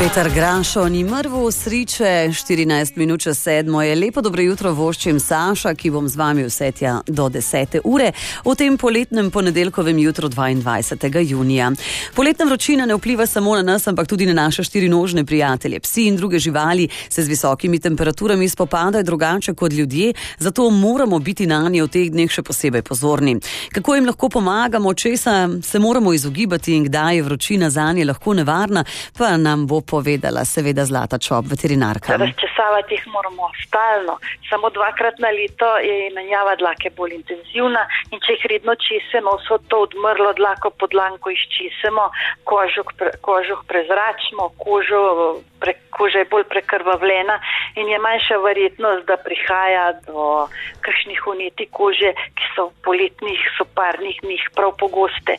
Petar Grašo ni mrvo sriče, 14 minut čez 7 je. Lepo dobro jutro voščim Saša, ki bom z vami vse tja do 10. ure v tem poletnem ponedeljkovem jutru 22. junija. Poletna vročina ne vpliva samo na nas, ampak tudi na naše štirinožne prijatelje. Psi in druge živali se z visokimi temperaturami spopadajo drugače kot ljudje, zato moramo biti nanje v teh dneh še posebej pozorni. Kako jim lahko pomagamo, česa se moramo izogibati in kdaj je vročina zanje lahko nevarna, pa nam bo povedala seveda Zlata Čop, veterinarka. Razčesavati jih moramo stalno. Samo 2-krat na leto je menjava dlake bolj intenzivna in če jih redno česemo, vso to odmrlo dlako podlanko izčesemo, kožuh prezračimo, koža je bolj prekrvavljena in je manjša verjetnost, da prihaja do kakšnih vnetij kože, ki so v poletnih soparnih dneh prav pogoste.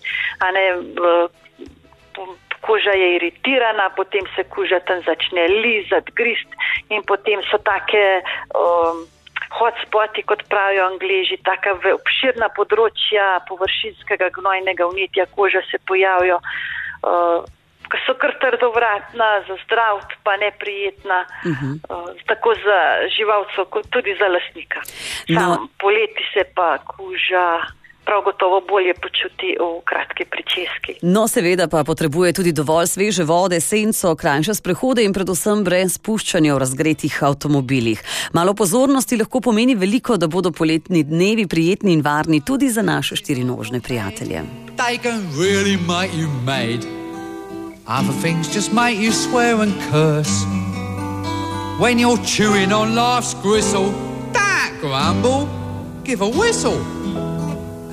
Koža je iritirana, potem se koža tam začne lizati, grist in potem so take hotspoti, kot pravijo Angleži, taka obširna področja površinskega gnojnega vnetja kože se pojavijo, ki so kar trdovratna, za zdravt pa neprijetna, tako za živalcev kot tudi za lastnika. Poleti se pa koža prav gotovo bolje počuti v kratki pričeski. No, seveda pa potrebuje tudi dovolj sveže vode, senco, krajše sprehode in predvsem brez spuščanja v razgretih avtomobilih. Malo pozornosti lahko pomeni veliko, da bodo poletni dnevi prijetni in varni tudi za naše štirinožne prijatelje. They can really make you mad. Other things just make you swear and curse. When you're chewing on life's gristle, don't grumble, give a whistle.